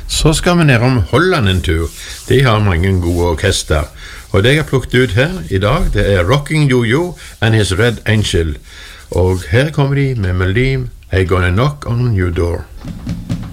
Så skal vi ned om Holland en tur. De har mange gode orkester. Og det jeg har plukket ut her i dag, det er Rocking Yo-Yo and His Red Angel. Og her kommer de med melodien I Gonna Knock on Your Door.